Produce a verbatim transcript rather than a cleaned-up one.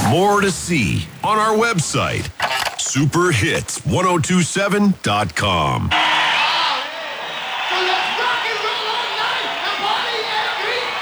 more to see on our website, super hits ten twenty-seven dot com.